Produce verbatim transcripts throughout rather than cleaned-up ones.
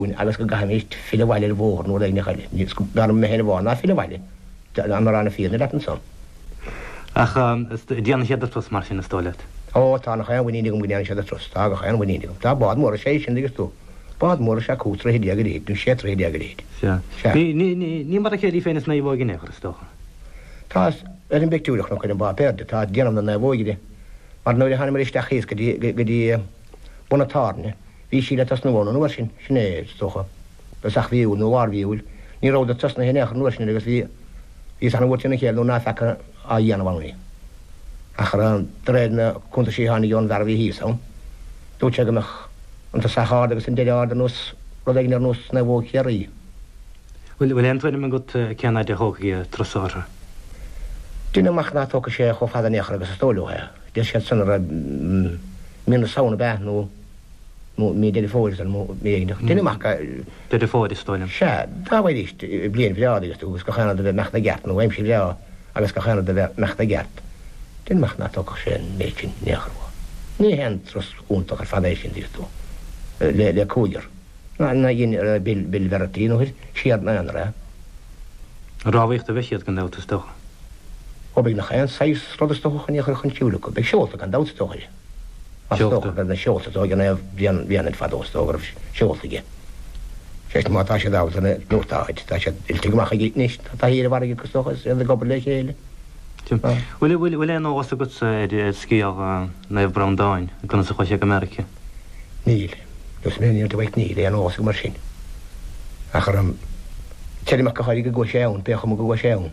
agus go gahamist fillhile bhór nó ag nechaile. Níos go gar me héna bhána fillhile an marrána fína le an son. Ach díanana chéad tros mar sin na stáilead. Ó tá nach chain bhaíine go gnéan se a tros tá go chain bhaíine. Tá bád mór sé sin agus tú. Bád mór se cútra hí agad éid, dú sé tra hí agad éid. Ní mar a chéad í fénas na bhógin échar stocha. Tá ar an beúach nó chuin bá péirde, tá déanam na bhóide. Mar nó hanna mar isteach chéos go dtí bunatáne. Bhí sí le tas na bhna nuair sin sinné stocha. Beach bhíú nó bhharhíúil, ní ráda tas na héneach nuair sin agus bhí hí anna bhirtena chéal ná fecha a dhéanamhhaí. Ach an réad na chunta sí hána Jón Bhar bhí híos dú te goach an saáda agus an déáda nús rodéignar nús na bhó chearí. Bhfuil bhfuil anhaine man go ceanna de thógaí trosára. Dúna amach ná tócha sé cho fada nechar agus tóúthe. Dé sé san mína saona beth nó mí déidir fóir an méidir. Dúna amach Deidir fóir istáilm. Se dáhaidíist blion bhreádagus tú gus go cheanna de bheith mechna gceart nó bhaim sí bhreá agus go cheanna de bheith mechna gceart. Dúna amach ná tócha sé méidsin necharhá. Ní hen tros úntaach ar fadéis sin dtíú le cúidir. Na dhéine bil vertíí nóir siad na an ra. Ráhaíocht a bheisiad gan dáta stocha. Ó big nach an seis rodastocha ní chun siúla go, beag seolta an dástochaile. Seolta na seolta gan bhíanad fadóstógur seoltaige. Sé mátá sé dána nótáid, tá sé iltiach a gníis, tá híar bhharige gostochas a gobar le chéile. Bhfuil bhfuil bhfuil an áhasta go scíal na Browndáin gona sa chuise America. Níl, dus mé de bhaid níl é an ása mar sin. A chu am teach go cháir go go séún, becha go go séún.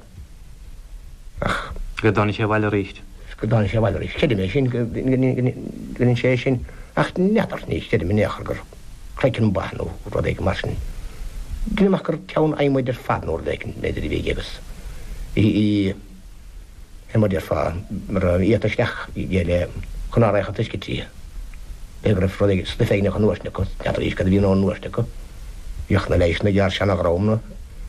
Ach go dána sé bhile ríist. Go dána sé bhile ríist. Chéidir mé sin gin sé sin ach netar níos chéidir mé nechar gur chléicin bahnú rud éige mar sin. Dúnaach gur teann aimimiidir fadnúir éigen néidir i bhí agus. í hemadidir fá mar íataisteach géile chunárécha tuiscití. Begur frodig stefeine an nuairne go netar go bhí an nuairne go. Bhíoch na leis na dear seanna rámna.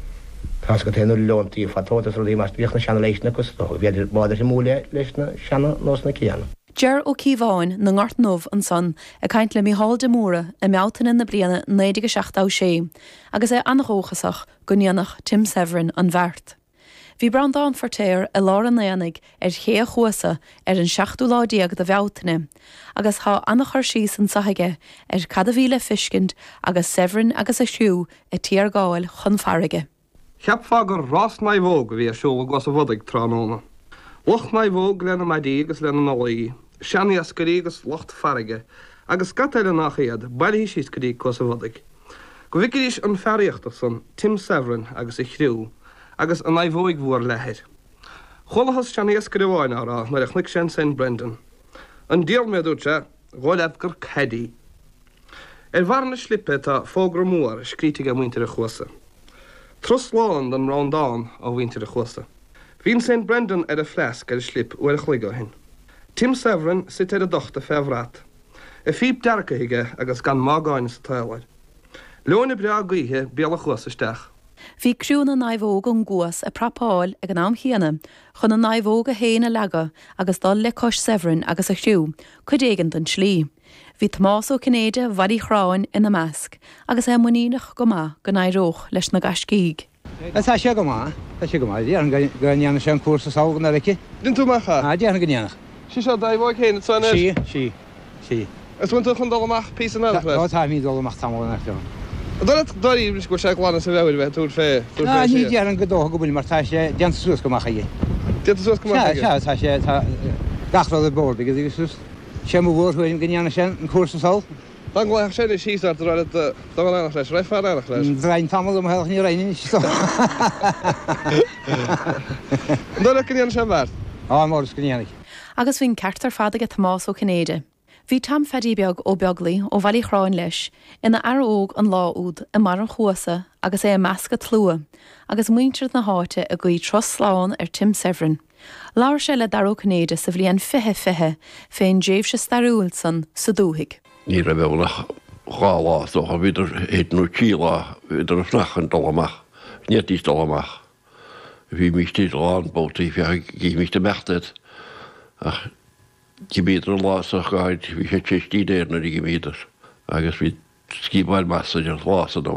Tás go téanú leontaí fatótas rodí mar bhíoch na seanna leisna go bhéidir báidir sé múla leis na seanna nós na céanna. Dear ó Cíháin na ngart nómh an son a caint le míhall de móra a meátain na bliana néidir seachtá sé, agus é annachóchasach go níanach Tim Severin an bhart. Bhí Browndáin fortéir a lá an léananig ar ché chuasa ar an seachtú ládíag de bhealtaine, agus há annach chuir síos an saige ar cad a bhíle fiscint agus Severin agus a siú i tíar gáil chun farige. Cheap fá gur rás na bhóg bhí a siúla gos a bhodaigh tránóna. Loch na bhóg lena maidí agus lena nolaí, seanní a scarí agus locht farige, agus gataile nach iad, bailí sí scarí gos a bhodaigh. Go bhicirís an feríochtach san Tim Severin agus i chriú, agus an naibhóig bhuair lehéir. Cholachas seanní a scaríháin árá mar a chnic sin Saint Brendan. An díal méadúte gáil eb gur cedí. Er bharna slippe tá fógra mór scríte a muintear a chuasa. Tros láin an Browndáin á bhaintear a chuasa. Bhín Saint Brendan ar a fleasc ar a slip uair a chluigá hin. Tim Severin sit ar a dochta fehrat. A fíb dearcaige agus gan mágáin sa tálaid. Leona brea gaithe béla chuasa steach. Bhí cruúna naibhóg an guas a prapáil ag an am chéana, chun an naibhóg a héana lega agus dal le cos Severin agus a siú, chud éigent an slí. Bhí Tomás ó Cnéide bharí chráin ina measc, agus é muíach go má go naidróch leis na gascíig. Tá sé go má, Tá sé go má, díar gnéanana sé an cuasa ságan ar aici. Din tú mecha? Á díanana gnéanach. Sí seo daibhóg héana san Sí, sí, sí. Is bhaint chun dul amach pí an eile? Tá tá mí dul amach tamháin ar teán. Dóid doirí go sé glána sa bhir bheith túr fé. Ná ní dearan go dótha go bhfuil mar tá sé deanta suas go macha dhé. Deanta suas go macha dhé? Tá sé tá gachrád a bór, agus agus sus sé mú bhór chuin gnéanana sin an cuasa sál. Tá gláach sé síart ráid do leach leis, raibh fear leach leis. Bhrein tamil am heach ní rainin sí. Dóid gnéanana sin bhar? Á mór gnéanana. Agus bhín ceartar fada go Tomás ó Cnéide. Bhí tam fedí beag ó beaglaí ó bhaí chráin leis, ina aróg an láúd a mar an chuasa agus é measca tlua, agus muintear na háte a gcuí tros sláán ar Tim Severin. Láir sé le daró Cnéide sa bhblionn fithe fithe féin déobh se starúil san sa dúthaigh. Ní ra bhna cháá so a bhíidir héitú tíá idir snachan dul amach, netí dul amach. Bhí mítí láán bótaí fe gí míte mechtad ach Gimíidir lás a gáid bhí sé tistí déirna i gimíidir, agus bhí skibáil measa ar lása